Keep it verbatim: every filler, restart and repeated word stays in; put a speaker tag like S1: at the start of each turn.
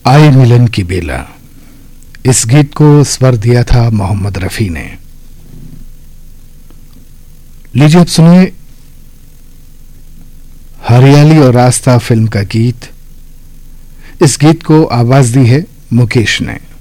S1: आए मिलन की बेला, इस गीत को स्वर दिया था मोहम्मद रफी ने। लीजिए अब सुनिए हरियाली और रास्ता फिल्म का गीत। इस गीत को आवाज दी है मुकेश ने।